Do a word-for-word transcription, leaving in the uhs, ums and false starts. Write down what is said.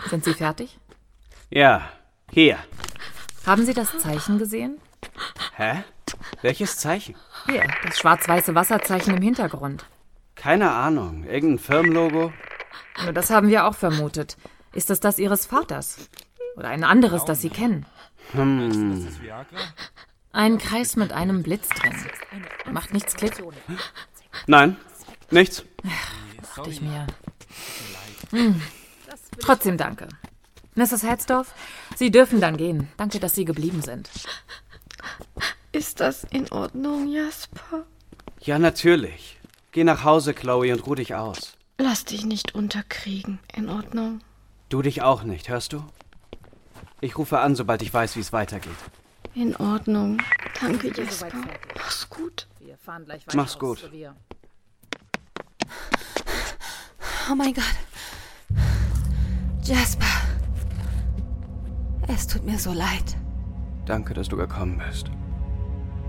Sind Sie fertig? Ja, hier. Haben Sie das Zeichen gesehen? Hä? Welches Zeichen? Hier, das schwarz-weiße Wasserzeichen im Hintergrund. Keine Ahnung. Irgendein Firmenlogo? Nur das haben wir auch vermutet. Ist es das Ihres Vaters? Oder ein anderes, das Sie kennen? Hm. Ein Kreis mit einem Blitz drin. Macht nichts Klick? Nein, nichts. Dachte ich mir. Hm. Trotzdem danke. Misses Herzdorf, Sie dürfen dann gehen. Danke, dass Sie geblieben sind. Ist das in Ordnung, Jasper? Ja, natürlich. Geh nach Hause, Chloe, und ruh dich aus. Lass dich nicht unterkriegen. In Ordnung? Du dich auch nicht, hörst du? Ich rufe an, sobald ich weiß, wie es weitergeht. In Ordnung. Danke, Jasper. Mach's gut. Mach's gut. Oh mein Gott. Jasper. Es tut mir so leid. Danke, dass du gekommen bist.